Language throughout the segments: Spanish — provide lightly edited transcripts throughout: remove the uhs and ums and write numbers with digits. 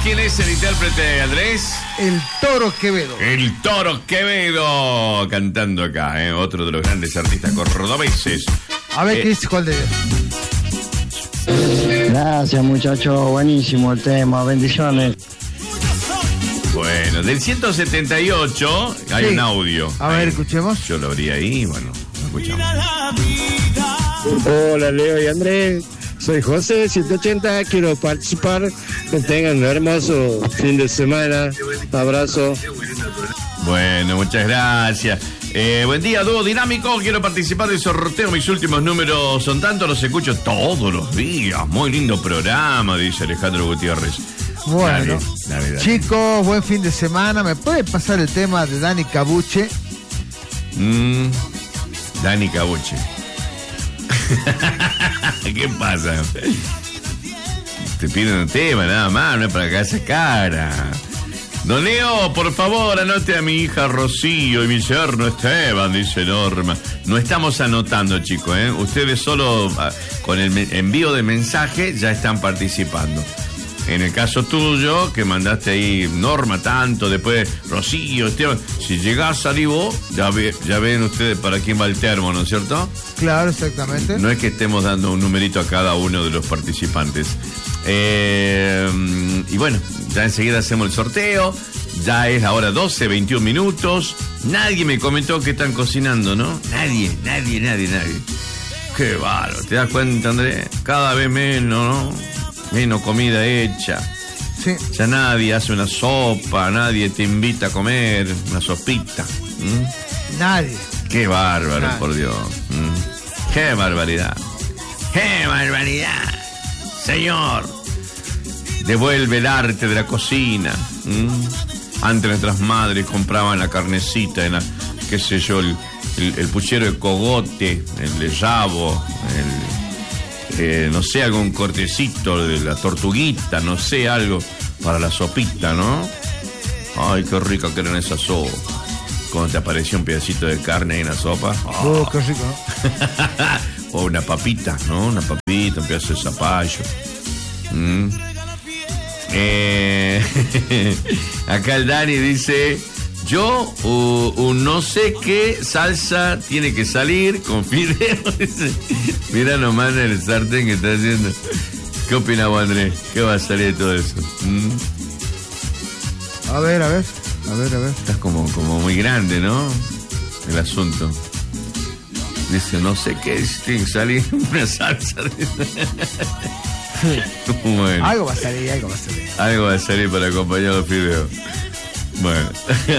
¿Quién es el intérprete, Andrés? El Toro Quevedo. El Toro Quevedo cantando acá, otro de los grandes artistas cordobeses. A ver qué dice, ¿cuál de ellos? Gracias, muchachos, buenísimo el tema, bendiciones. Bueno, del 178 hay un audio. A ver, escuchemos. Yo lo abrí ahí, bueno, lo escuchamos. Hola, Leo y Andrés. Soy José, 180, quiero participar. Que tengan un hermoso fin de semana. Abrazo. Bueno, muchas gracias. Buen día, dúo dinámico. Quiero participar del sorteo. Mis últimos números son tantos, los escucho todos los días. Muy lindo programa, dice Alejandro Gutiérrez. Bueno, dale. Chicos, buen fin de semana. ¿Me puede pasar el tema de Dani Cabuche? Dani Cabuche. ¿Qué pasa? Te piden un tema nada más, no es para que hagas cara. Don Leo, por favor, anote a mi hija Rocío y mi yerno Esteban, dice Norma. No estamos anotando, chicos, ¿eh? Ustedes solo con el envío de mensaje ya están participando. En el caso tuyo, que mandaste ahí Norma tanto, después Rocío, Esteban, si llegás a salir vos, ya ven ustedes para quién va el termo, ¿no es cierto? Claro, exactamente. No es que estemos dando un numerito a cada uno de los participantes. Y bueno, ya enseguida hacemos el sorteo. Ya es la hora 12, 21 minutos. Nadie me comentó que están cocinando, ¿no? Nadie. Qué bárbaro, ¿te das cuenta, Andrés? Cada vez menos, ¿no? Menos comida hecha. Sí. Ya nadie hace una sopa, nadie te invita a comer una sopita. Nadie. Qué bárbaro, por Dios. Qué barbaridad. Qué barbaridad. Señor, devuelve el arte de la cocina. Antes nuestras madres compraban la carnecita, qué sé yo, el puchero de cogote, el de rabo, no sé, algún cortecito de la tortuguita, no sé, algo para la sopita, ¿no? Ay, qué rica que era esa sopa. Cuando te apareció un pedacito de carne en la sopa. Qué rico, ¿no? O una papita, ¿no? Una papita, un pedazo de zapallo. Acá el Dani dice... Yo no sé qué salsa tiene que salir con fideo. Mira nomás en el sartén que está haciendo. ¿Qué opina vos, Andrés? ¿Qué va a salir de todo eso? A ver. Estás como muy grande, ¿no? El asunto. Dice, no sé qué tiene que salir una salsa. Bueno. Algo va a salir. Algo va a salir para acompañar los fideos. Bueno.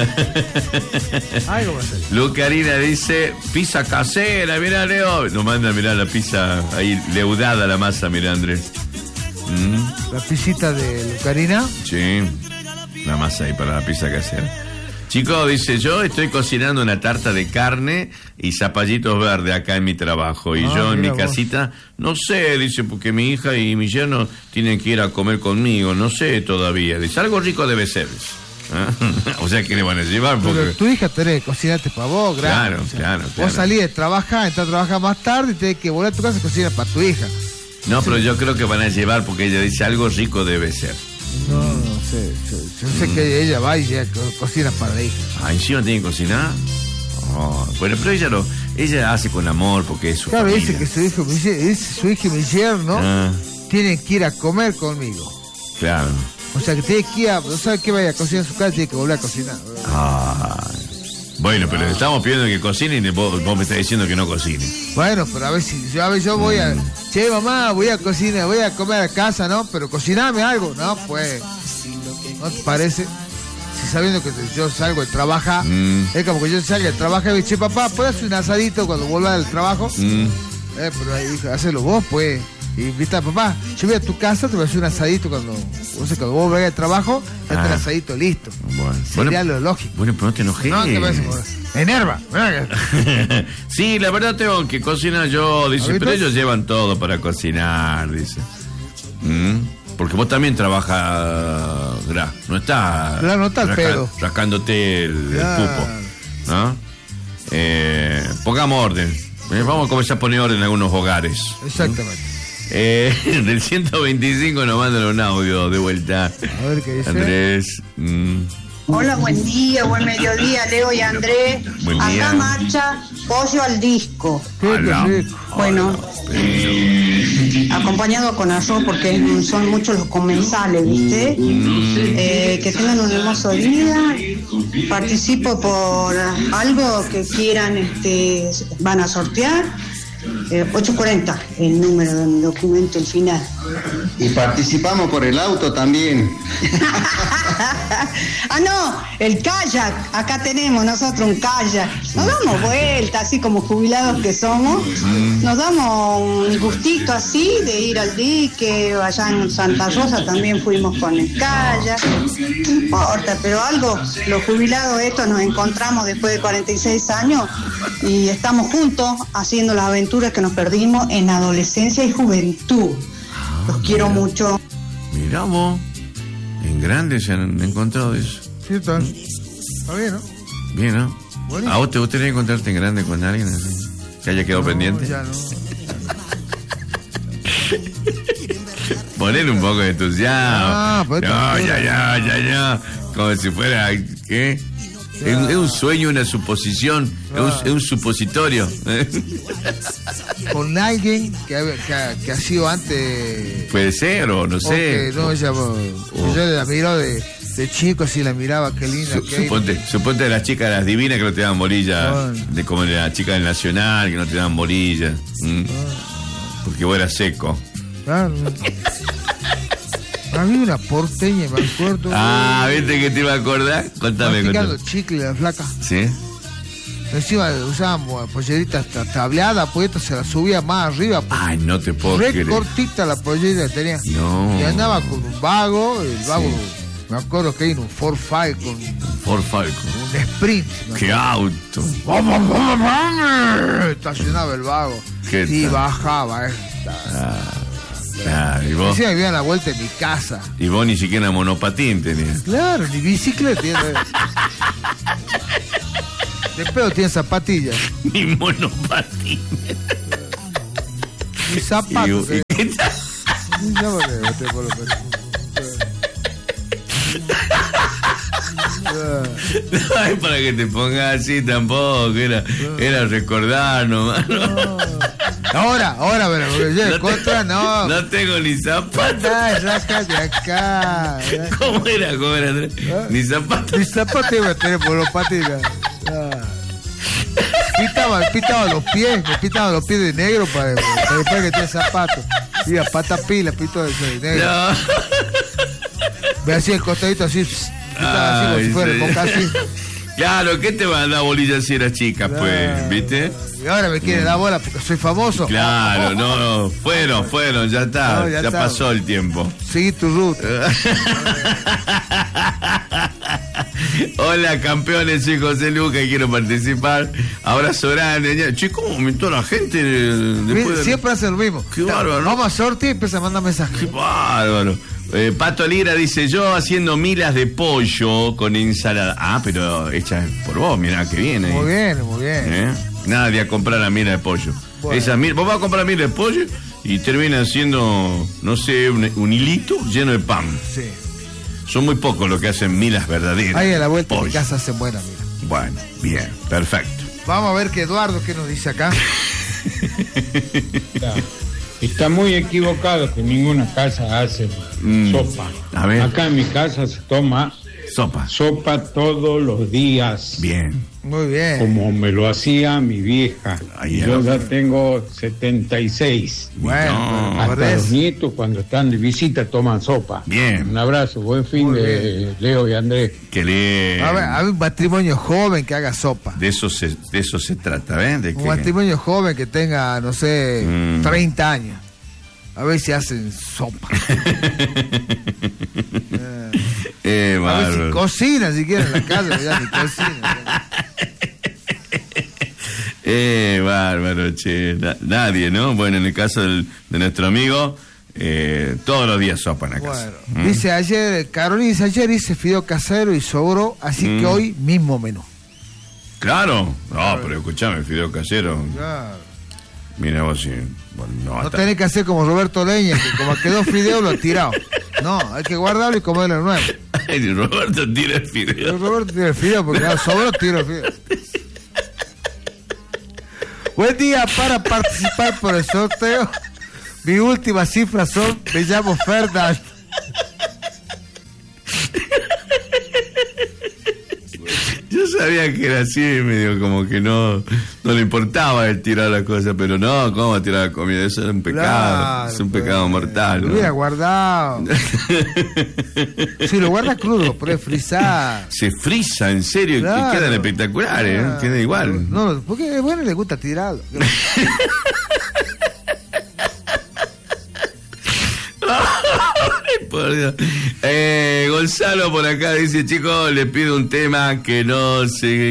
Algo va a salir. Lucarina dice, pizza casera, mirá, Leo. Nos manda, mirá, la pizza ahí leudada la masa, mirá, Andrés. La pisita de Lucarina. Sí, la masa ahí para la pizza casera. Chico, dice, yo estoy cocinando una tarta de carne y zapallitos verdes acá en mi trabajo. Y yo en mi casita, no sé, dice, porque mi hija y mi yerno tienen que ir a comer conmigo. No sé todavía. Dice, algo rico debe ser. O sea, ¿qué le van a llevar? Porque... Pero tu hija tenés que cocinarte para vos, claro. Vos salís de trabajar, entras a trabajar más tarde y tenés que volver a tu casa y cocinar para tu hija. No, pero yo creo que van a llevar porque ella dice algo rico debe ser. No sé. Yo sé que ella va y ella cocina para la hija. Ah, ¿encima tiene que cocinar? Bueno, pero ella hace con amor porque es su familia. Dice que su hija y mi yerno tienen que ir a comer conmigo. Claro. O sea, que tiene que ir no sabe qué vaya a cocinar en su casa, tiene que volver a cocinar. Bueno, pero le estamos pidiendo que cocine y vos me estás diciendo que no cocine. Bueno, pero a ver yo voy a... Che, mamá, voy a cocinar, voy a comer a casa, ¿no? Pero cociname algo, ¿no? Pues, ¿no te parece? Si sabiendo que yo salgo de trabajar, es como que yo salgo de trabajar y digo, che, papá, ¿puedes hacer un asadito cuando vuelva del trabajo? Pero ahí, hijo, hacelo vos, pues. Y invita, papá, yo voy a tu casa, te voy a hacer un asadito cuando vos vayas al trabajo, ya está el asadito listo. Sería lo lógico. Bueno, pero no te enojes. No, te parece, me enerva. Sí, la verdad tengo que cocinar yo, dice, pero ellos llevan todo para cocinar, dice. Porque vos también trabajas, no estás... Claro, no está el pedo. Rascándote el pupo, ¿no? Pongamos orden. Vamos a comenzar a poner orden en algunos hogares. Exactamente. Del 125 nos mandan un audio de vuelta. A ver qué dice. Andrés. Hola, buen día, buen mediodía, Leo y Andrés. Buen día. Acá marcha pollo al disco. Hola. Bueno, acompañado con arroz porque son muchos los comensales, ¿viste? Que tengan un hermoso día. Participo por algo que quieran, van a sortear. 840, el número de mi documento, el final. Y participamos por el auto también. No, el kayak. Acá tenemos nosotros un kayak. Nos damos vuelta, así como jubilados que somos. Nos damos un gustito así de ir al dique. Allá en Santa Rosa también fuimos con el kayak. No importa, pero algo, los jubilados estos nos encontramos después de 46 años y estamos juntos haciendo las aventuras que nos perdimos en adolescencia y juventud. Los quiero mucho. Mirá vos, en grande se han encontrado eso. Sí, está bien, ¿no? Bien, ¿no? Buenísimo. ¿A vos te gustaría encontrarte en grande con alguien así? ¿Que haya quedado pendiente? Ya no. Poner un poco de entusiasmo. Pues No, ya. Como si fuera, ¿qué? Es un sueño, una suposición, es un supositorio. Con alguien que ha sido antes. Puede ser, o no sé. No, yo la miro de chico, así la miraba, qué linda. Suponte de las chicas, las divinas que no te dan bolilla, como la chica del Nacional, que no te dan bolilla. Porque vos eras seco. Claro. Había una porteña, me acuerdo. ¿Viste que te iba a acordar? Contame. Chicle, la flaca. ¿Sí? Encima usábamos polleritas tableadas, pues esto se la subía más arriba. Pues. Ay, no te puedo Re creer. cortita la pollera que tenía. No. Y andaba con un vago, el vago, me acuerdo que era un Ford Falcon. Ford Falcon. Un Sprint. ¡Qué auto! Estacionaba el vago. ¿Qué Y tal? bajaba, ¿Y vos? Decía que vivía a la vuelta de mi casa. Y vos ni siquiera monopatín tenías. Claro, ni bicicleta tiene. De pedo tiene zapatillas. Ni monopatín. Ni zapatos. ¿Y qué tal? No, porque voté por los pelos. No es para que te pongas así tampoco, era recordar nomás. Ahora, pero porque yo en contra, no. No tengo ni zapatos. Saca de acá. ¿Cómo era? Ni zapatos. Ni zapatos iba a tener por los patines. Pitaba los pies, me pitaba los pies de negro para después que tiene zapatos. Iba pata pila, pito de negro. No. Me hacía el costadito así, pitaba así como si fuera el mocasín. Claro, ¿qué te va a dar bolilla si eras chica, pues? ¿Viste? Y ahora me quiere dar bola porque soy famoso. Claro, no, fueron, ya está, No, ya está. pasó el tiempo. Seguí tu ruta. Hola, campeones, soy José Luca y quiero participar. Abrazo grande. Che, ¿cómo aumentó la gente después de... Siempre hace lo mismo. Qué bárbaro, ¿no? Vamos a sortear y empieza a mandar mensajes. Qué bárbaro. Pato Lira dice, yo haciendo milas de pollo con ensalada. Pero hecha por vos, mirá que viene. Muy bien. Nadie a comprar la mila de pollo. Bueno. Vos vas a comprar mila de pollo y termina siendo, no sé, un hilito lleno de pan. Sí. Son muy pocos los que hacen milas verdaderas. Ahí a la vuelta de pollo. mi casa hacen buena, mira. Bueno, bien, perfecto. Vamos a ver que Eduardo, ¿qué nos dice acá? Está muy equivocado que ninguna casa hace sopa. A ver. Acá en mi casa se toma sopa todos los días. Bien. Muy bien. Como me lo hacía mi vieja. Ahí Yo era. ya tengo 76. Bueno, Hasta los nietos cuando están de visita toman sopa. Bien. Un abrazo, buen fin Muy de Leo y Andrés. Que le... A ver, hay un matrimonio joven que haga sopa. De eso se trata, ¿eh? De Un que... matrimonio joven que tenga, no sé, 30 años. A ver si hacen sopa. A ver bárbaro. si cocinan siquiera en la casa, ya ni cocinan. Bárbaro, che. Nadie, ¿no? Bueno, en el caso de nuestro amigo, todos los días sopa en la casa. Bueno, dice ayer, Carolina dice, ayer hice fideo casero y sobró, así que hoy mismo menú. Claro. No, pero escuchame, fideo casero. Claro. Mira vos, sí. Bueno, no tenés que hacer como Roberto Leña, que como quedó fideo lo ha tirado. No, hay que guardarlo y comerlo de nuevo. Ay, Roberto tira el fideo. Roberto tira el fideo porque sobró tiro el fideo. Buen día, para participar por el sorteo. Mi última cifra son, me llamo Ferdinand. Yo sabía que era así, medio como que no le importaba el tirar la cosa, pero no, ¿cómo va a tirar la comida? Eso es un pecado, claro, es un pecado mortal. Lo hubiera guardado. Si lo guardas crudo, lo puedes frizar. Se frisa, en serio, claro, quedan espectaculares, claro, queda igual. No, porque bueno, le gusta tirarlo. Por Dios. Gonzalo por acá dice, chicos, le pido un tema que no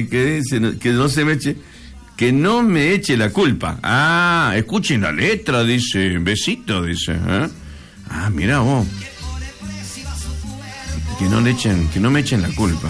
me eche la culpa. Ah, escuchen la letra, dice, besito, dice. Ah, mira vos. Que no me echen la culpa.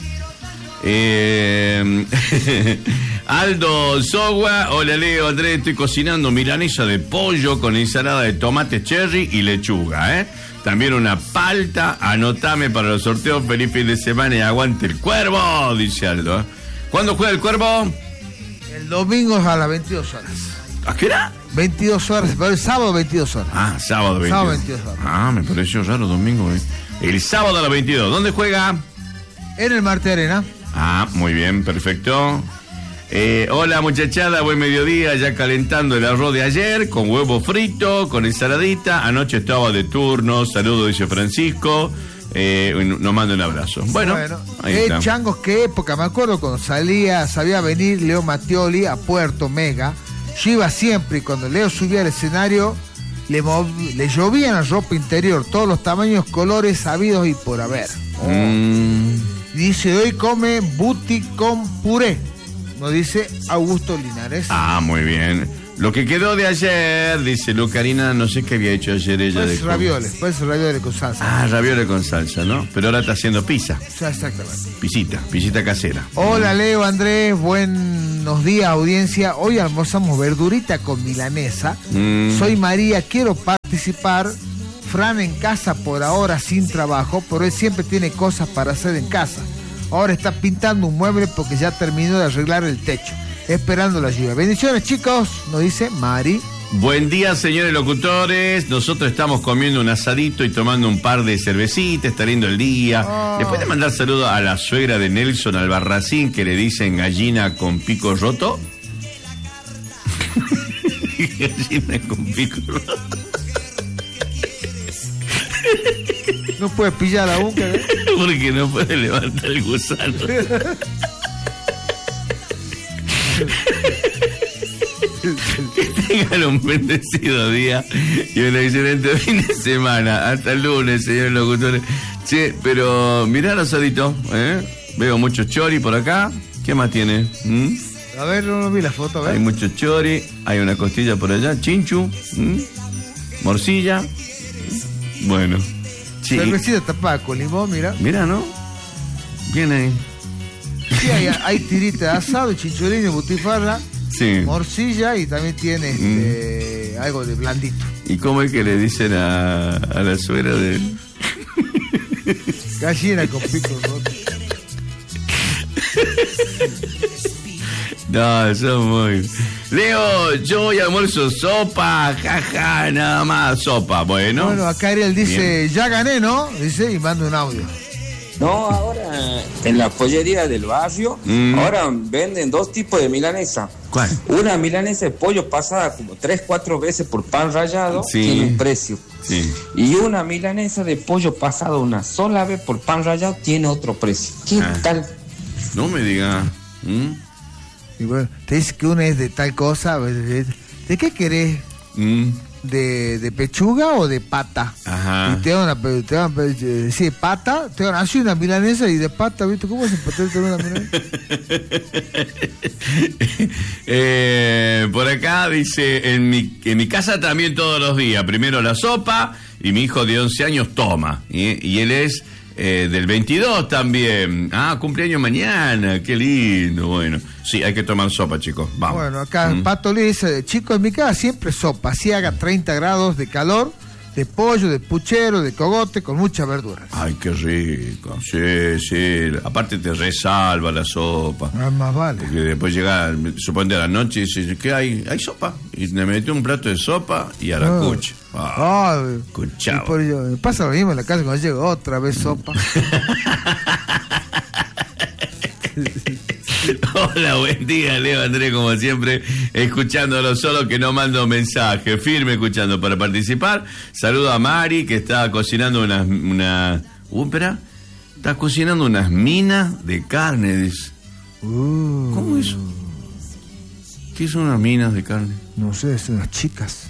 Aldo Sogua, hola Leo, Andrés, estoy cocinando milanesa de pollo con ensalada de tomate cherry y lechuga, También una palta, anotame para los sorteos, feliz fin de semana y aguante el Cuervo, dice Aldo. ¿Cuándo juega el Cuervo? El domingo a las 22 horas. ¿A qué hora? 22 horas, pero el sábado 22 horas. Ah, sábado 22. Sábado 22 horas. Ah, me pareció raro domingo. El sábado a las 22, ¿dónde juega? En el Marte Arena. Ah, muy bien, perfecto. Hola muchachada, buen mediodía, ya calentando el arroz de ayer, con huevo frito, con ensaladita, anoche estaba de turno, saludo, dice Francisco, nos manda un abrazo. Bueno ahí está. Changos, qué época, me acuerdo cuando sabía venir Leo Mattioli a Puerto Mega, yo iba siempre y cuando Leo subía al escenario, le llovían la ropa interior, todos los tamaños, colores sabidos y por haber. Dice, hoy come buti con puré. Nos dice Augusto Linares. Ah, muy bien. Lo que quedó de ayer, dice Lucarina, no sé qué había hecho ayer ella. Pues ravioles con salsa. Ah, ravioles con salsa, ¿no? Pero ahora está haciendo pizza. Sí, exactamente. Pisita casera. Hola Leo, Andrés, buenos días audiencia. Hoy almorzamos verdurita con milanesa. Soy María, quiero participar. Fran en casa por ahora sin trabajo, pero él siempre tiene cosas para hacer en casa. Ahora está pintando un mueble porque ya terminó de arreglar el techo, esperando la lluvia. Bendiciones, chicos, nos dice Mari. Buen día, señores locutores. Nosotros estamos comiendo un asadito y tomando un par de cervecitas, está lindo el día. ¿Le puede mandar saludos a la suegra de Nelson Albarracín, que le dicen gallina con pico roto? Gallina con pico roto. No puede pillar la boca, ¿eh? Porque no puede levantar el gusano. Que tengan un bendecido día y un excelente fin de semana. Hasta el lunes, señores locutores. Che, pero mirá el asadito, Veo muchos chori por acá. ¿Qué más tiene? A ver, no vi la foto, a ver. Hay muchos chori, hay una costilla por allá, chinchu, morcilla. Bueno. Sí. Cervecita tapada con limón, mira. Mira, ¿no? Bien ahí. Sí, hay tirita de asado, chincholín y butifarra, sí, morcilla y también tiene algo de blandito. ¿Y cómo es que le dicen a la suegra de él? Gallina con pico roto. No, son muy... Leo, yo hoy almuerzo sopa, jaja, nada más sopa. Bueno, acá Ariel dice, bien, ya gané, ¿no? Dice, y manda un audio. No, ahora en la pollería del barrio, ahora venden dos tipos de milanesa. ¿Cuál? Una milanesa de pollo pasada como 3-4 veces por pan rallado, sí, tiene un precio. Sí. Y una milanesa de pollo pasada una sola vez por pan rallado tiene otro precio. ¿Qué tal? No me diga. Y bueno, te dice que una es de tal cosa. ¿De qué querés? ¿De pechuga o de pata? Ajá. Y te van a decir pata, te van a hacer una milanesa y de pata, ¿viste? ¿Cómo se puede tener una milanesa? Por acá dice, en mi casa también todos los días, primero la sopa y mi hijo de 11 años toma. Y él es del 22 también. Cumpleaños mañana, qué lindo. Bueno, sí, hay que tomar sopa, chicos. Vamos. Bueno, acá Pato le dice, chicos, en mi casa siempre sopa, así haga 30 grados de calor, de pollo, de puchero, de cogote, con muchas verduras. Ay, qué rico. Sí. Aparte te resalva la sopa. Más vale. Porque después llega, suponte a la noche y dice, ¿qué hay? Hay sopa. Y le metió un plato de sopa y a la cucha. Escuchaba. Me pasa lo mismo en la casa cuando llego, otra vez sopa. Hola, buen día, Leo Andrés, como siempre, escuchándolo, solo que no mando mensaje, firme escuchando para participar. Saludo a Mari, que está cocinando está cocinando unas minas de carne, dice. ¿Cómo es? ¿Qué son unas minas de carne? No sé, son unas chicas.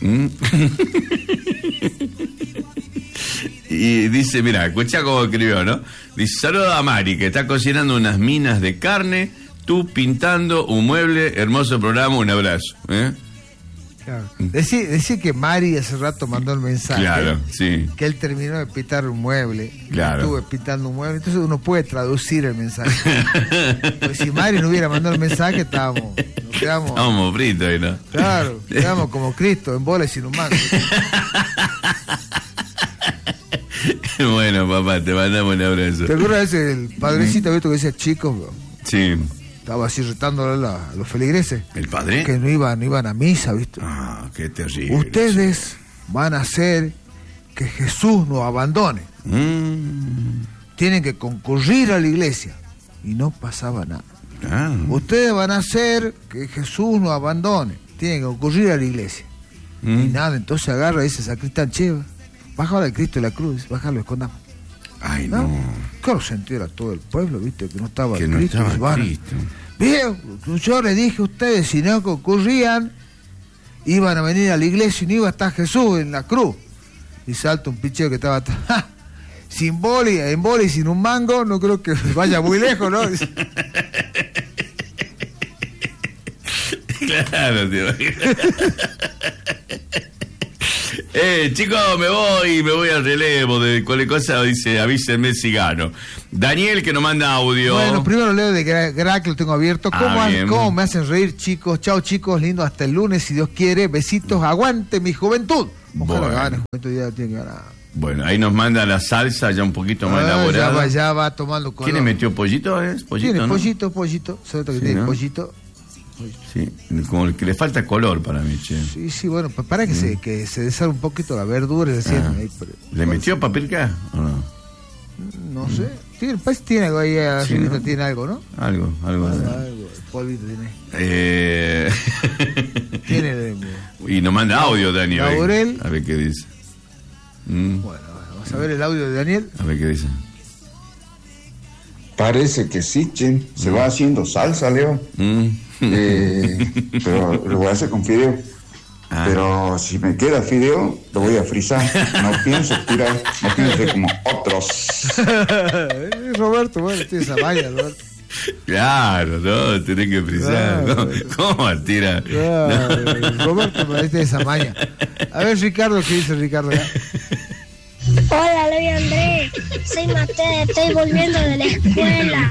Y dice, mira, escucha cómo escribió, ¿no? Dice, saludo a Mari, que está cocinando unas minas de carne, tú pintando un mueble, hermoso programa, un abrazo. Claro. Decir que Mari hace rato mandó el mensaje. Claro, sí. Que él terminó de pintar un mueble. Claro. Estuve pintando un mueble. Entonces uno puede traducir el mensaje. Pues si Mari no hubiera mandado el mensaje, estábamos fritos ahí, ¿no? Claro, quedamos como Cristo, en bola y sin un mango. Bueno, papá, te mandamos un abrazo. ¿Te acuerdas de ese, el padrecito que decía chicos? Sí. Estaba así retándole a los feligreses. ¿El padre? Que no iban a misa, ¿viste? Qué terrible. Ustedes van a hacer que Jesús nos abandone. Tienen que concurrir a la iglesia. Y no pasaba nada. Ustedes van a hacer que Jesús nos abandone. Tienen que concurrir a la iglesia. Y nada, entonces agarra y dice sacristán, bájalo al Cristo de la cruz, bájalo, escondamos. Ay, no. Claro, sentido era todo el pueblo, ¿viste? Que no estaba Cristo. Estaba Cristo. Bien, yo les dije a ustedes, si no concurrían, iban a venir a la iglesia y no iba a estar Jesús en la cruz. Y salta un picheo que estaba sin boli, en boli, sin un mango, no creo que vaya muy lejos, ¿no? Claro, tío. Chicos, me voy al relevo de cualquier cosa, dice, avísenme si gano. Daniel, que nos manda audio. Bueno, primero leo de Grac, lo tengo abierto. ¿Cómo me hacen reír, chicos? Chao, chicos, lindo, hasta el lunes, si Dios quiere. Besitos, aguante mi juventud. Ojalá gane, juventud ya tiene que ganar. Bueno, ahí nos manda la salsa ya un poquito más elaborada. Ya va tomando color. ¿Quién le metió pollito? Tiene ¿no? pollito. Sobre todo que tiene, ¿no? Pollito. Sí, como que le falta color para mí, che. Sí, bueno, para que se deshaga un poquito la verdura. ¿Le metió paprika o no? No sé. Tiene algo ahí, sí, ¿no? Tiene algo, ¿no? Algo. El polvito tiene. Tiene. Y nos manda audio, Daniel. Laurel. A ver qué dice. Bueno, vamos a ver el audio de Daniel. A ver qué dice. Parece que sí, che. Se va haciendo salsa, Leo. Pero lo voy a hacer con fideo. Pero si me queda fideo, lo voy a frizar. No pienso tirar, no pienso ser como otros. Roberto, bueno, tiene esa maña, Roberto. Claro, no, tenés que frizar. Claro. ¿Cómo tira? Claro, no. Roberto, me tiene esa maña. A ver, Ricardo, ¿qué dice Ricardo? Hola, Leo Andrés, soy Mateo, estoy volviendo de la escuela.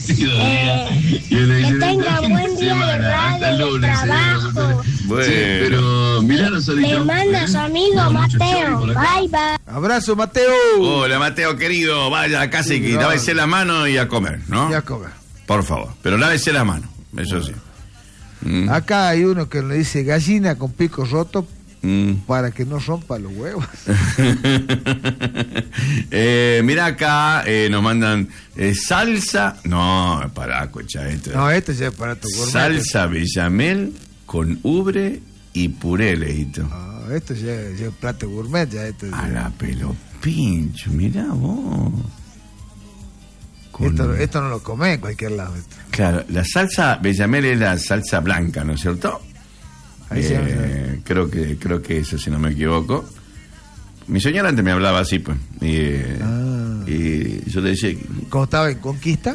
Que tengan buen día de radio, de trabajo. Bueno, pero mirá, le mando a su amigo Mateo. Bye, bye. Abrazo, Mateo. Hola, Mateo, querido. Vaya a casa y lávese la mano y a comer, ¿no? Y a comer. Por favor, pero lávese la mano, eso sí. Acá hay uno que le dice gallina con pico roto. Para que no rompa los huevos. Mira acá, nos mandan salsa. No, pará, escucha esto. No, esto ya es para tu gourmet. Salsa bechamel con ubre y puré, Leito. Esto ya es plato gourmet. Ya esto a la pelo pincho, mirá vos. Esto no lo comés en cualquier lado. Esto. Claro, la salsa bechamel es la salsa blanca, ¿no es cierto? Creo que eso, si no me equivoco. Mi señora antes me hablaba así, pues. Y yo le decía... ¿Cómo estaba en Conquista?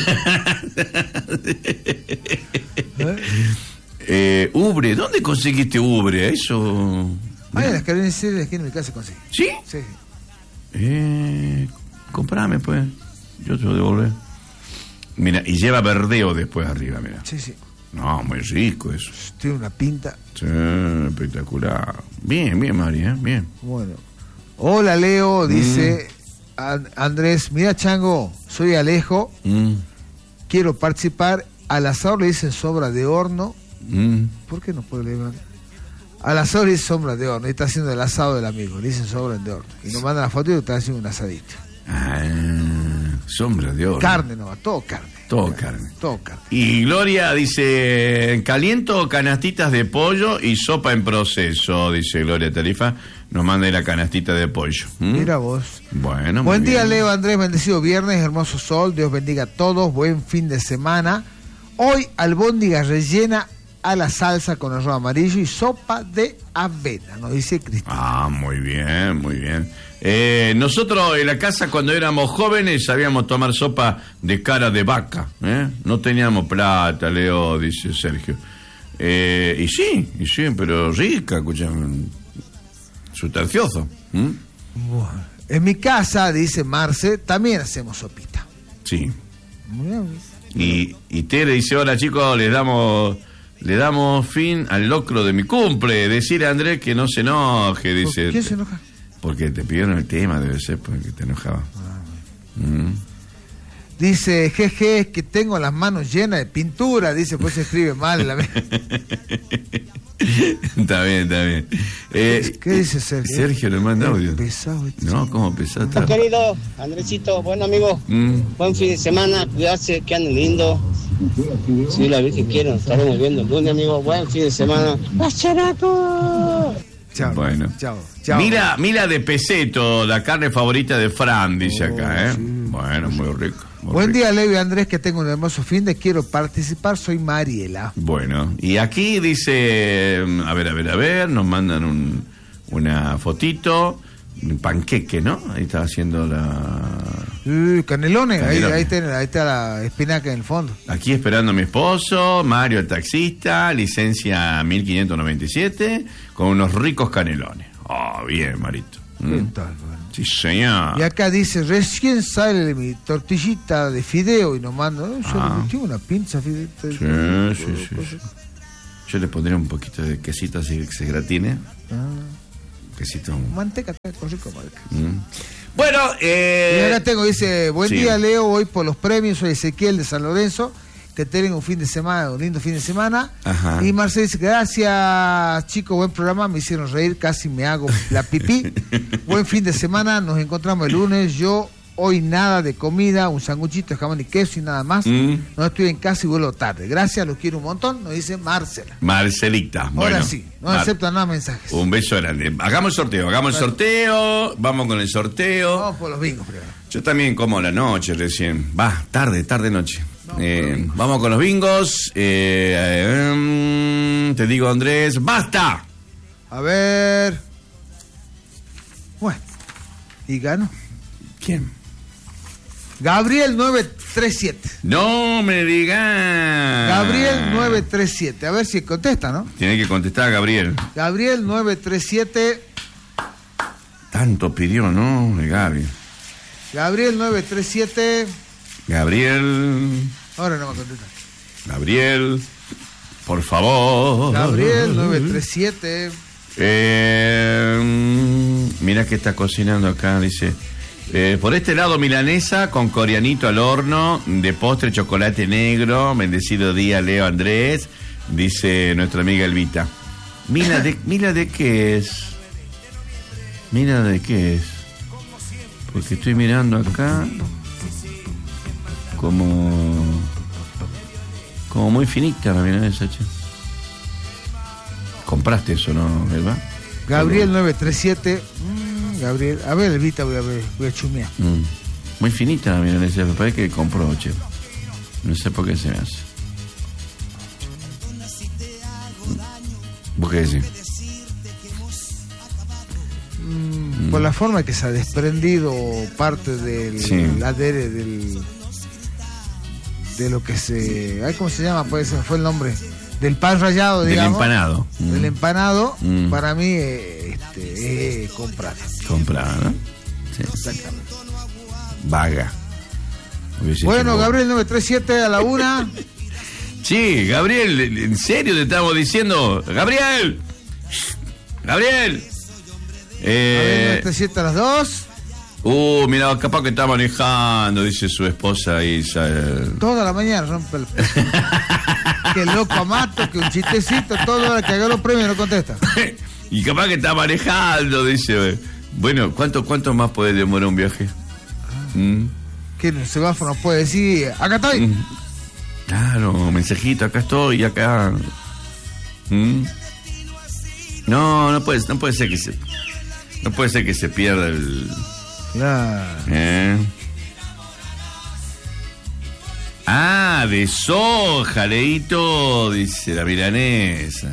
Ubre, ¿dónde conseguiste ubre? Eso... En las cadenas de mi casa conseguí. ¿Sí? Sí. comprame pues, yo te lo devolver. Mira, y lleva verdeo después arriba, mira. Sí, sí. No, muy rico eso. Tiene una pinta. Sí, espectacular. Bien, María, bien. Bueno. Hola, Leo, dice Andrés. Mira, Chango, soy Alejo. Quiero participar. Al asador le dicen sobra de horno. ¿Por qué no puede leer? Al asador le dicen sobra de horno. Y está haciendo el asado del amigo. Le dicen sobra de horno. Y nos manda la foto y está haciendo un asadito. Sombra de horno. Carne, no, todo carne. Todo carne. Todo carne. Y Gloria dice, caliento canastitas de pollo y sopa en proceso, dice Gloria Tarifa, nos manda ahí la canastita de pollo. Mira vos. Bueno, buen muy día, bien. Leo, Andrés, bendecido viernes, hermoso sol, Dios bendiga a todos, buen fin de semana. Hoy albóndiga rellena a la salsa con arroz amarillo y sopa de avena, nos dice Cristina. Muy bien, muy bien. Nosotros en la casa cuando éramos jóvenes sabíamos tomar sopa de cara de vaca, no teníamos plata, Leo, dice Sergio. Y sí, pero rica, escuchame, sustancioso. Bueno, en mi casa, dice Marce, también hacemos sopita. Sí. Muy bien. Y Tere dice, hola chicos, le damos fin al locro de mi cumple. Decirle a Andrés que no se enoje, dice. ¿Quién se enoja? Porque te pidieron el tema, debe ser porque te enojaba. Dice, jeje, es que tengo las manos llenas de pintura, dice, pues se escribe mal. Está bien. ¿Qué dice Sergio? Sergio le manda audio. Pesado no, ¿cómo pesado? Querido Andresito, bueno amigo, buen fin de semana, cuidarse, que anden lindo. Si la Virgen quiere, nos estaremos viendo el lunes, amigo. Buen fin de semana. ¡Pacharaco! Chao. Bueno. Chao. Mira de peseto, la carne favorita de Fran, dice acá, ¿eh? Sí. Bueno, muy rico. Buen día, Leo y Andrés, que tengo un hermoso fin de quiero participar, soy Mariela. Bueno, y aquí dice, a ver, nos mandan una fotito, un panqueque, ¿no? Ahí está haciendo canelones. Ahí está la espinaca en el fondo. Aquí esperando a mi esposo, Mario el taxista, licencia 1597, con unos ricos canelones. Bien, Marito. ¿Qué tal? Sí, señor. Y acá dice, recién sale mi tortillita de fideo y nos manda, tengo una pinza fideo. Sí. Yo le pondría un poquito de quesito así que se gratine. Quesito. Manteca, con rico, marca. Bueno, y ahora dice, buen día, Leo, voy por los premios, soy Ezequiel de San Lorenzo, que tengan un lindo fin de semana. Ajá. Y Marcelo dice, gracias chicos, buen programa, me hicieron reír, casi me hago la pipí. Buen fin de semana, nos encontramos el lunes. Yo hoy nada de comida, un sanguchito de jamón y queso y nada más. No estoy en casa y vuelvo tarde. Gracias, los quiero un montón, nos dice Marcela. Marcelita. Ahora sí, no aceptan nada mensajes. Un beso grande. Hagamos el sorteo, vamos con el sorteo. Vamos por los bingos primero. Yo también como la noche recién. Tarde noche. Vamos con los bingos. Te digo, Andrés, ¡basta! A ver. Bueno. ¿Y gano? ¿Quién? Gabriel 937. No me digas. Gabriel 937. A ver si contesta, ¿no? Tiene que contestar Gabriel. Gabriel 937. Tanto pidió, ¿no? Gaby. Gabriel 937. Gabriel. Ahora no me contesta. Gabriel, por favor. Gabriel 937. Mira que está cocinando acá, dice. Por este lado milanesa con corianito al horno, de postre chocolate negro, bendecido día Leo Andrés, dice nuestra amiga Elvita. Mira de qué es. Mira de qué es. Porque estoy mirando acá como muy finita la milanesa, che. ¿Compraste eso, no, Elba? Gabriel 937. Gabriel, a ver, Elvita, voy a chumear. Muy finita la milanesa, me parece que compró, che. No sé por qué se me hace. ¿Vos qué decís? Por la forma que se ha desprendido parte del adere de lo que se... ¿Cómo se llama? Pues fue el nombre. Del pan rallado, digamos. Del empanado. Del empanado, para mí, comprado. Comprado, ¿no? Sí. Exactamente. Vaga. Bueno, Gabriel 937 a la 1. Sí, Gabriel, en serio te estamos diciendo. Gabriel. Gabriel. 937 a las 2. Mira, capaz que está manejando, dice su esposa Isa. Toda la mañana rompe el... Que loco mato, que un chistecito, todo el que agarró premio no contesta. Y capaz que está manejando, dice. Bueno, ¿cuánto más puede demorar un viaje? Que en el semáforo puede decir, acá estoy. Claro, mensajito, acá estoy, acá. No puede ser que se... No puede ser que se pierda el... Claro. De soja, Leito, dice la milanesa.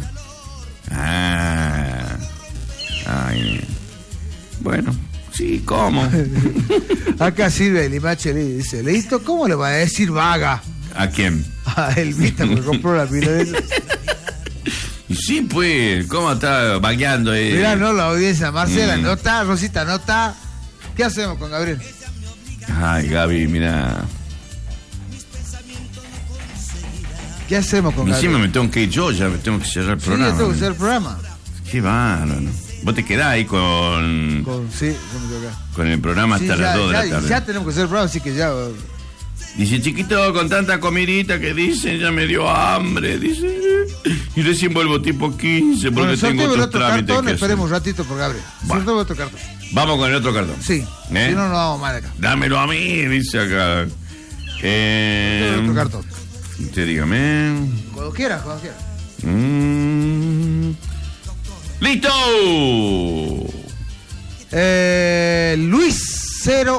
Ay. Bueno, sí, ¿cómo? Acá Silvia Limache le dice, Leito, ¿cómo le va a decir vaga? ¿A quién? A Elvita, porque compró la milanesa. Y sí, pues, ¿cómo está vagueando ahí? Mirá, no, la audiencia, Marcela, no está, Rosita, no está. ¿Qué hacemos con Gabriel? Ay, Gaby, mira. ¿Qué hacemos con Gabriel? Encima me tengo que ir yo, ya me tengo que cerrar el programa. Sí, yo tengo que cerrar el programa. Qué bárbaro. Vos te quedás ahí con el programa hasta las 2 de la tarde. Ya tenemos que hacer el programa, así que ya... Dice, chiquito, con tanta comidita que dicen, ya me dio hambre, dice. Y recién vuelvo tipo 15 porque tengo otros trámites cartón, que esperemos hacer. un ratito por Gabriel. Bueno. Otro cartón. Vamos con el otro cartón. Sí, si no, no vamos mal acá. Dámelo a mí, dice acá. Otro cartón. Usted dígame. Cuando quiera. ¡Listo! Luis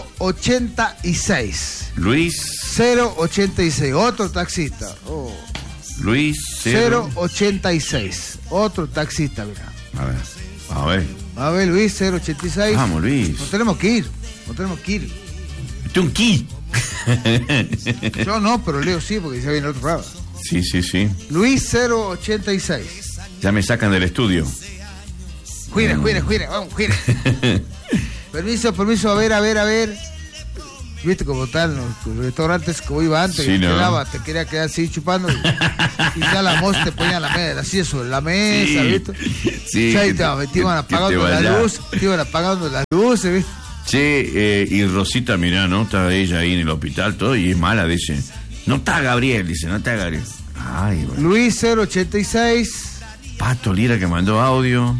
086. Luis 086, otro taxista. Luis 086, otro taxista, mira. A ver, Luis 086. Vamos, Luis. Nos tenemos que ir. ¿Un qué? Yo no, pero Leo sí, porque ya viene el otro programa. Sí. Luis 086. Ya me sacan del estudio. Juire, vamos, juire. Permiso, a ver. Viste cómo están los restaurantes como iba antes, sí, te quería quedar así chupando y ya la moza te ponía la silla sobre la mesa, ¿viste? Sí. Ya te iban apagando las luces, ¿viste? Che, y Rosita, mirá, ¿no? Está ella ahí en el hospital, todo, y es mala, dice. No está Gabriel. Ay, bueno. Luis 086. Pato Lira que mandó audio.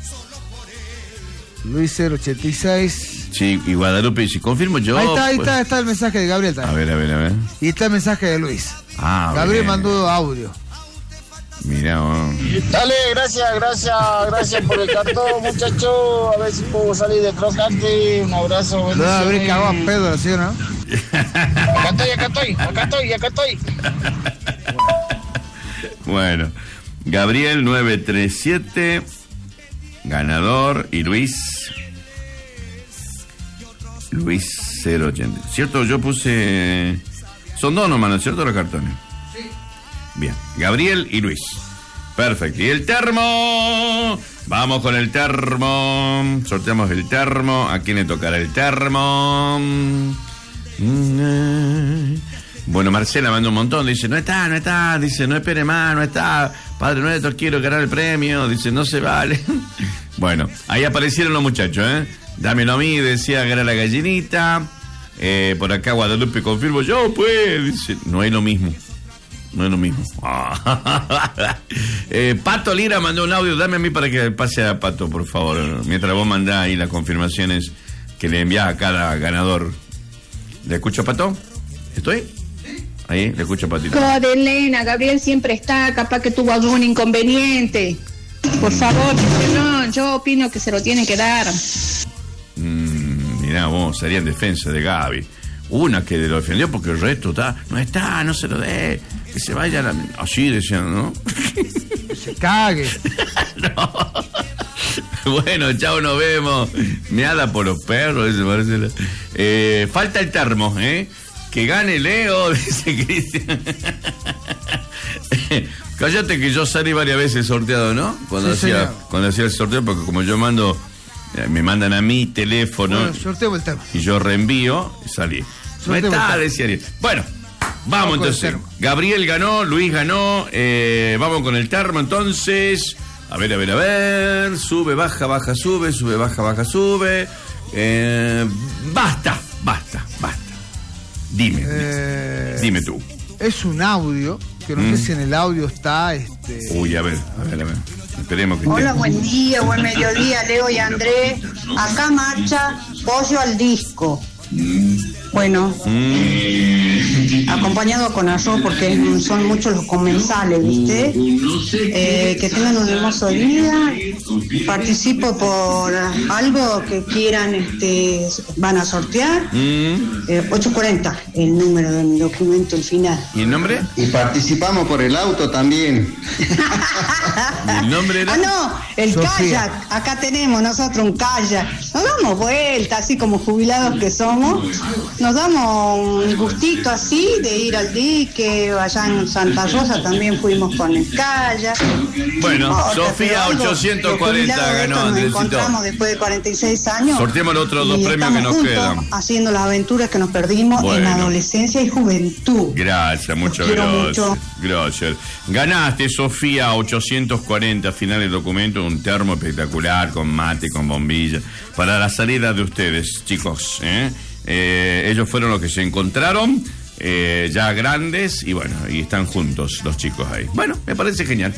Luis 086. Sí, y Guadalupe dice, confirmo yo. Ahí está el mensaje de Gabriel también. A ver. Y está el mensaje de Luis. Gabriel mandó audio. Mirá, Dale, gracias por el cartón, muchacho. A ver si puedo salir de crocante. Un abrazo, bendiciones. No, habré cagado a pedo la señora, ¿no? Acá estoy. Bueno, Gabriel 937, ganador, y Luis 080. ¿Cierto? Yo puse... Son dos nomás, ¿no es cierto, los cartones? Sí. Bien, Gabriel y Luis. Perfecto. ¿Y el termo? Vamos con el termo. Sorteamos el termo. ¿A quién le tocará el termo? Bueno, Marcela mandó un montón. Dice, no está. Dice, no espere más, no está. Padre Nuestro, quiero ganar el premio. Dice, no se vale. Bueno, ahí aparecieron los muchachos, ¿eh? Dámelo a mí, decía, gana la gallinita. Por acá Guadalupe confirmo yo, pues. Dice, no es lo mismo. Pato Lira mandó un audio. Dame a mí para que pase a Pato, por favor. Mientras vos mandás ahí las confirmaciones que le envías a cada ganador. ¿Le escucho a Pato? ¿Estoy? Ahí, le escucho a Patito. Elena, Gabriel siempre está, capaz que tuvo algún inconveniente. Por favor, no, yo opino que se lo tienen que dar. Mirá vos, sería en defensa de Gaby. Una que lo defendió porque el resto no se lo dé, que se vaya así decían, ¿no? Que se cague. No. Bueno, chao, nos vemos. Meada por los perros, parece. Falta el termo, que gane Leo, dice Cristian. Cállate que yo salí varias veces sorteado, ¿no? Cuando hacía el sorteo, porque como yo mando Me mandan a mi teléfono. Bueno, sorteemos el termo. Y yo reenvío y salí. No está, decía Ariel. Bueno, vamos entonces. Gabriel ganó, Luis ganó. Vamos con el termo entonces. A ver. Sube, baja, sube. Sube, baja, sube. Basta. Dime tú. Es un audio, que no sé si en el audio está Uy, a ver. Esperemos que Hola, buen día, buen mediodía, Leo y Andrés. Acá marcha Pollo al Disco. Bueno, acompañado con arroz porque son muchos los comensales, ¿viste? Que tengan un hermoso día. Participo por algo que quieran, van a sortear. 840, el número de mi documento, el final. ¿Y el nombre? Y participamos por el auto también. ¿Y el nombre era? El Sofía. Kayak. Acá tenemos nosotros un kayak. Nos damos vuelta, así como jubilados que somos. Nos damos un gustito así de ir al dique. Allá en Santa Rosa también fuimos con el kayak. Bueno, Sofía 840 ganó, Andresito. Nos encontramos después de 46 años. Sorteemos los otros dos premios que nos quedan. Haciendo las aventuras que nos perdimos en adolescencia y juventud. Gracias, muchas gracias. Ganaste, Sofía, 840 final del documento, un termo espectacular con mate, con bombilla, para la salida de ustedes, chicos. Ellos fueron los que se encontraron, ya grandes, y bueno, y están juntos los chicos ahí. Bueno, me parece genial.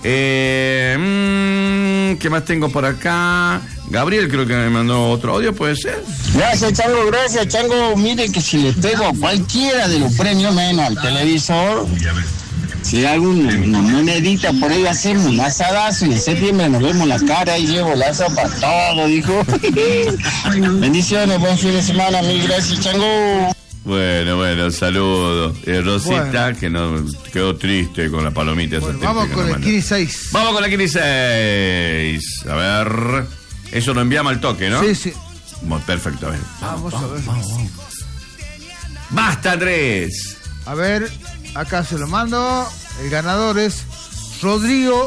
¿Qué más tengo por acá? Gabriel creo que me mandó otro audio, ¿puede ser? Gracias, Chango. Mire que si le pego a cualquiera de los premios menos al televisor, si hay alguna monedita por ahí, hacemos un asadazo y en septiembre nos vemos la cara y llevo la sopa todo, dijo. Bendiciones, buen fin de semana, mil gracias, Chango. Bueno, saludos. Rosita, que no quedó triste con la palomita. Bueno, vamos con el Kini 6. Vamos con la Kini 6. A ver. Eso lo enviamos al toque, ¿no? Sí. Perfecto, a ver. Vamos a ver. ¡Basta, Andrés! A ver, acá se lo mando. El ganador es Rodrigo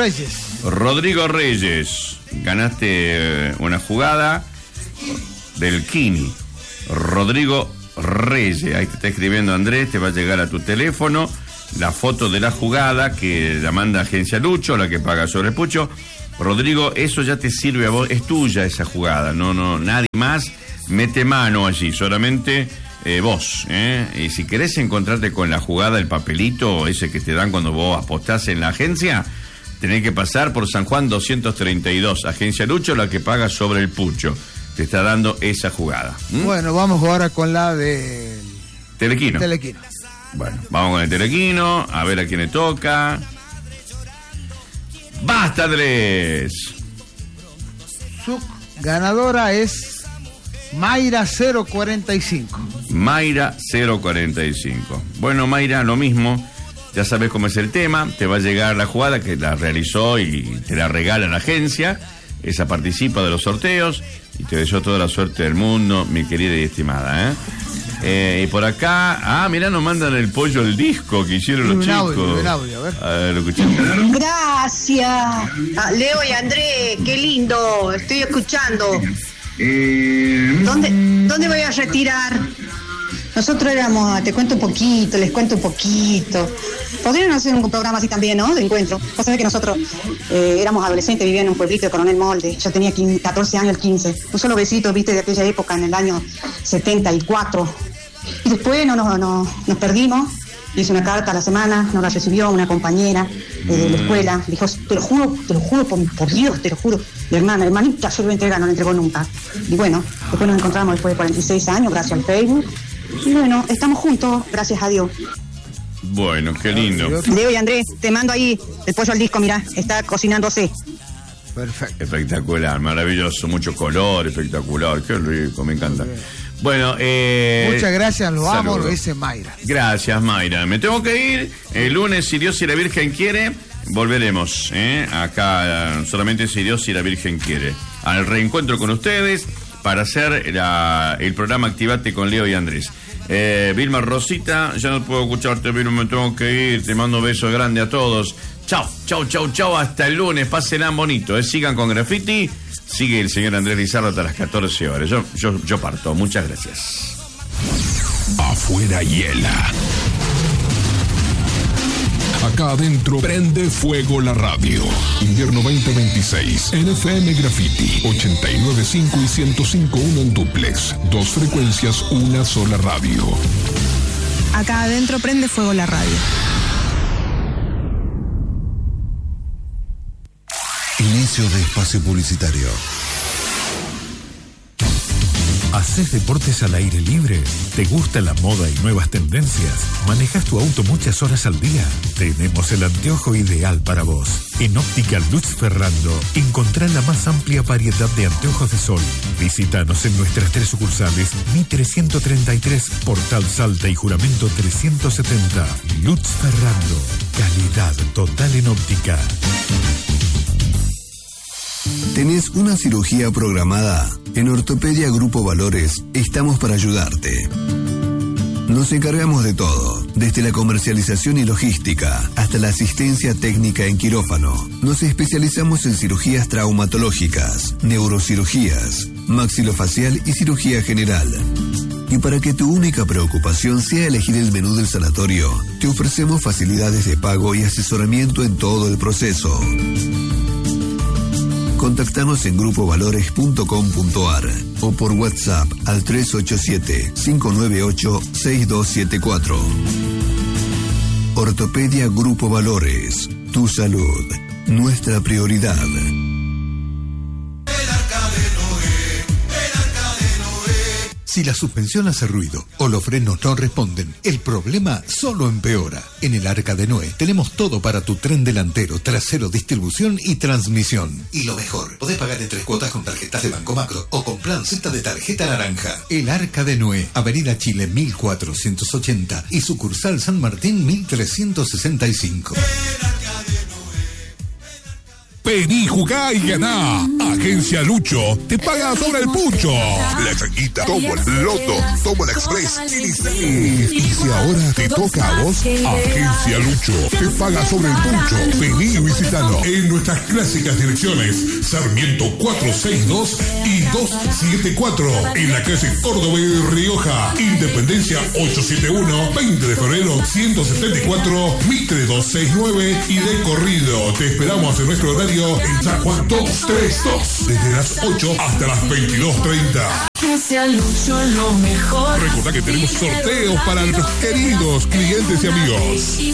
Reyes. Ganaste una jugada del Kini. Rodrigo Reyes, ahí te está escribiendo Andrés, te va a llegar a tu teléfono la foto de la jugada que la manda Agencia Lucho, la que paga sobre el pucho. Rodrigo, eso ya te sirve a vos, es tuya esa jugada, no, nadie más mete mano allí, solamente vos, y si querés encontrarte con la jugada, el papelito ese que te dan cuando vos apostás en la agencia, tenés que pasar por San Juan 232, Agencia Lucho, la que paga sobre el pucho. Te está dando esa jugada. Bueno, vamos ahora con la de Telequino. Bueno, vamos con el Telequino, a ver a quién le toca. ¡Basta, Andrés! Su ganadora es Mayra 045. Mayra 045. Bueno, Mayra, lo mismo. Ya sabes cómo es el tema. Te va a llegar la jugada que la realizó y te la regala la agencia. Esa participa de los sorteos. Y te deseo toda la suerte del mundo, mi querida y estimada, y por acá, mirá, nos mandan el pollo al disco que hicieron los chicos. Un audio, a ver, lo escuchamos. Gracias. Leo y Andrés, qué lindo, estoy escuchando. ¿Dónde voy a retirar? Nosotros éramos, les cuento un poquito. Podrían hacer un programa así también, ¿no? De encuentro. Vos sabés que nosotros éramos adolescentes, vivíamos en un pueblito de Coronel Molde. Yo tenía 14 años, el 15. Un solo besito, viste, de aquella época, en el año 74. Y después nos perdimos. Hice una carta a la semana, nos la recibió una compañera de la escuela. Dijo, te lo juro, por Dios, te lo juro. Mi hermanita, yo lo entrega, no la entregó nunca. Y bueno, después nos encontramos después de 46 años, gracias al Facebook. Y bueno, estamos juntos, gracias a Dios. Bueno, qué lindo. Leo y Andrés, te mando ahí el pollo al disco, mirá, está cocinándose. Perfecto. Espectacular, maravilloso, mucho color, espectacular, qué rico, me encanta. Bueno, muchas gracias, lo amo, lo dice Mayra. Gracias, Mayra. Me tengo que ir. El lunes, si Dios y la Virgen quiere, volveremos. Acá, solamente si Dios y la Virgen quiere. Al reencuentro con ustedes para hacer el programa Activate con Leo y Andrés. Vilma, Rosita, ya no puedo escucharte, Vilma, me tengo que ir. Te mando besos grandes a todos. Chao. Hasta el lunes. Pásenla bonito. Sigan con Graffiti. Sigue el señor Andrés Lizardo hasta las 14 horas. Yo parto. Muchas gracias. Afuera hiela. Acá adentro prende fuego la radio. Invierno 2026. NFM Graffiti 89.5 y 105.1 en duplex. 2 frecuencias, una sola radio. Acá adentro prende fuego la radio. Inicio de espacio publicitario. ¿Haces deportes al aire libre? ¿Te gusta la moda y nuevas tendencias? ¿Manejas tu auto muchas horas al día? Tenemos el anteojo ideal para vos. En Óptica Lutz Ferrando, encontrá la más amplia variedad de anteojos de sol. Visítanos en nuestras 3 sucursales, Mitre 133, Portal Salta y Juramento 370. Lutz Ferrando, calidad total en óptica. ¿Tenés una cirugía programada? En Ortopedia Grupo Valores estamos para ayudarte. Nos encargamos de todo, desde la comercialización y logística hasta la asistencia técnica en quirófano. Nos especializamos en cirugías traumatológicas, neurocirugías, maxilofacial y cirugía general. Y para que tu única preocupación sea elegir el menú del sanatorio, te ofrecemos facilidades de pago y asesoramiento en todo el proceso. Contactanos en grupovalores.com.ar o por WhatsApp al 387-598-6274. Ortopedia Grupo Valores. Tu salud, nuestra prioridad. Si la suspensión hace ruido o los frenos no responden, el problema solo empeora. En el Arca de Noé tenemos todo para tu tren delantero, trasero, distribución y transmisión. Y lo mejor, podés pagar en 3 cuotas con tarjetas de Banco Macro o con plan Z de tarjeta naranja. El Arca de Noé, Avenida Chile 1480 y sucursal San Martín 1365. Vení, jugá y ganá. Agencia Lucho te paga sobre el pucho. La changuita, tomo el loto, tomo el express. Y si ahora te toca a vos, Agencia Lucho te paga sobre el pucho. Vení y visitalo en nuestras clásicas direcciones Sarmiento 462 y 274 en la calle Córdoba y Rioja. Independencia 871, 20 de febrero 174, Mitre 269 y de corrido. Te esperamos en nuestro horario en San Juan 232, desde las 8 hasta las 22:30. Recordá que tenemos sorteos para nuestros queridos clientes y amigos.